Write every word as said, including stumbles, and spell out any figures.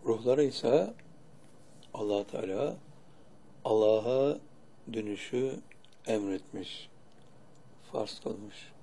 Ruhlara ise Allah Teala Allah'a dönüşü emretmiş, farz kılmış.